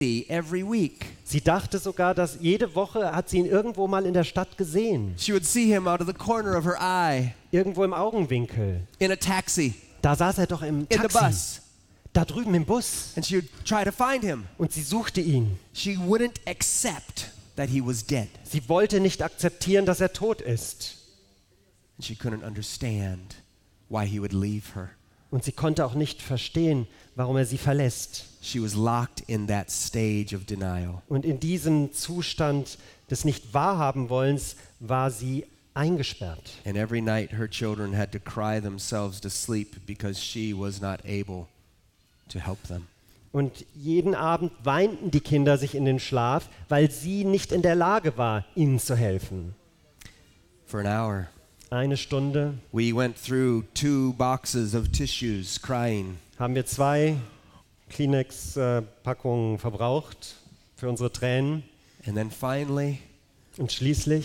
every week. Sie dachte sogar, dass jede Woche hat sie ihn irgendwo mal in der Stadt gesehen. She would see him out of the corner of her eye, Irgendwo im Augenwinkel. in a taxi, Da saß er doch im in the Taxi. bus, Da drüben im Bus. and she would try to find him. Und sie suchte ihn. She wouldn't accept that he was dead. Sie wollte nicht akzeptieren, dass er tot ist. And she couldn't understand why he would leave her. Und sie konnte auch nicht verstehen, warum er sie verlässt. She was locked in that stage of denial. Und in diesem Zustand des Nicht-Wahrhaben-Wollens war sie eingesperrt. And every night her children had to cry themselves to sleep because she was not able to help them. Und jeden Abend weinten die Kinder sich in den Schlaf, weil sie nicht in der Lage war, ihnen zu helfen. For an hour, Eine Stunde we went through 2 boxes of tissues crying. haben wir 2 Kleenex-Packungen verbraucht für unsere Tränen. And then finally, Und schließlich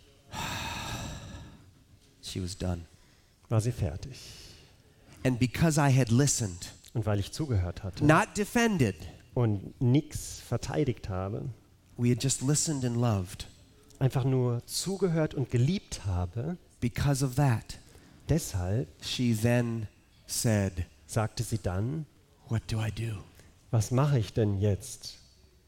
she was done. war sie fertig. And because I had listened, Und weil ich zugehört hatte not defended, und nichts verteidigt habe, we had just listened and loved. einfach nur zugehört und geliebt habe, Because of that, deshalb she then said, sagte sie dann, "What do I do?" was mache ich denn jetzt?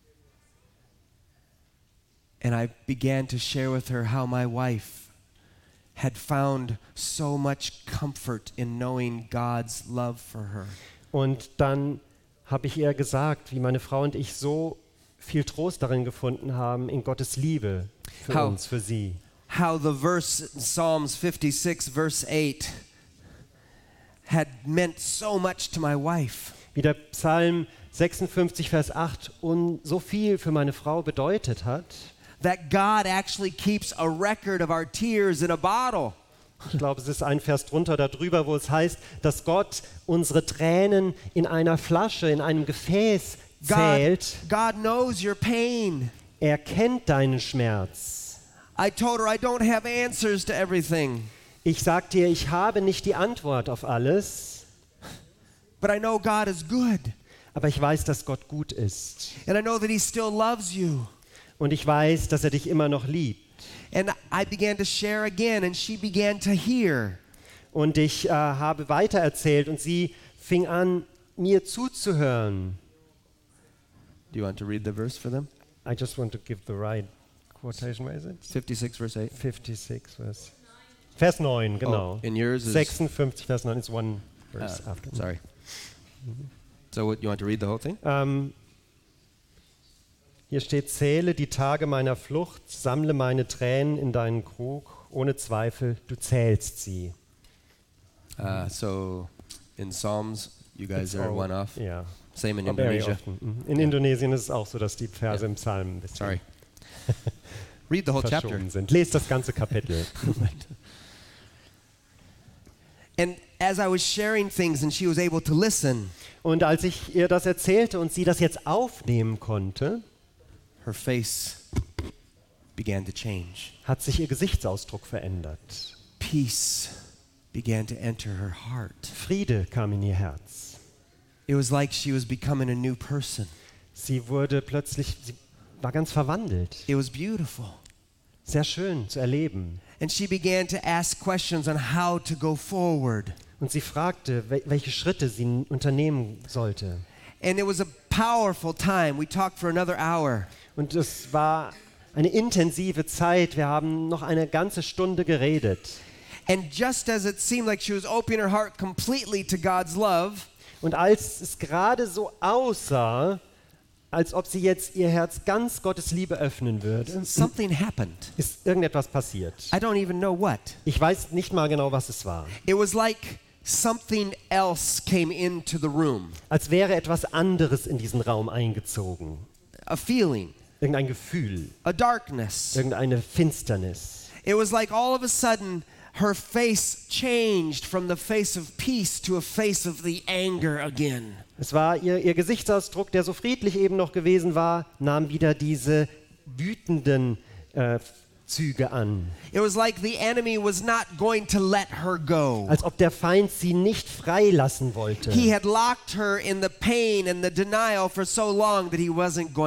And I began to share with her how my wife had found so much comfort in knowing God's love for her. Und dann habe ich ihr gesagt, wie meine Frau und ich so viel Trost darin gefunden haben, in Gottes Liebe für How- uns, für sie. How the verse in Psalms 56, verse 8, had meant so much to my wife. Wie der Psalm 56, Vers 8 und so viel für meine Frau bedeutet hat. That God actually keeps a record of our tears in a bottle. Ich glaube, es ist ein Vers drunter darüber, wo es heißt, dass Gott unsere Tränen in einer Flasche, in einem Gefäß zählt. God knows your pain. Er kennt deinen Schmerz. I told her I don't have answers to everything, Ich sag dir, ich habe nicht die Antwort auf alles, but I know God is good. aber ich weiß, dass Gott gut ist. And I know that He still loves you. Und ich weiß, dass er dich immer noch liebt. And I began to share again, and she began to hear. Und ich habe weitererzählt und sie fing an, mir zuzuhören. Do you want to read the verse for them? I just want to give the right quotation, where is it? 56, verse 8. 56, Vers 9, genau. Oh, in yours is... 56, Vers 9 is one verse after. Sorry. So what, you want to read the whole thing? Hier steht, zähle die Tage meiner Flucht, sammle meine Tränen in deinen Krug, ohne Zweifel, du zählst sie. So in Psalms, you guys are one off. Ja. Same in Very Indonesia. often. In Indonesien ist es auch so, dass die Verse im Psalm ein bisschen Sorry. Read the whole chapter. verschoben sind. Lest das ganze Kapitel. And as I was sharing things and she was able to listen, Und als ich ihr das erzählte und sie das jetzt aufnehmen konnte, her face began to change. hat sich ihr Gesichtsausdruck verändert. Peace began to enter her heart. Friede kam in ihr Herz. It was like she was becoming a new person. Sie war ganz verwandelt. It was beautiful. Sehr schön zu erleben. And she began to ask questions on how to go forward. Und sie fragte, welche Schritte sie unternehmen sollte. And it was a powerful time. We talked for another hour. Und es war eine intensive Zeit. Wir haben noch eine ganze Stunde geredet. And just as it seemed like she was opening her heart completely to God's love, Und als es gerade so aussah, als ob sie jetzt ihr Herz ganz Gottes Liebe öffnen würde, something happened. ist irgendetwas passiert. I don't even know what. Ich weiß nicht mal genau, was es war. It was like something else came into the room. Als wäre etwas anderes in diesen Raum eingezogen. A feeling, Irgendein Gefühl, a darkness. irgendeine Finsternis. It was like all of a sudden her face changed from the face of peace to a face of the anger again. Es war ihr Gesichtsausdruck, der so friedlich eben noch gewesen war, nahm wieder diese wütenden Züge an. It was like the enemy was not going to let her go. Als ob der Feind sie nicht freilassen wollte. He had locked her in the pain and the denial for so long that he wasn't going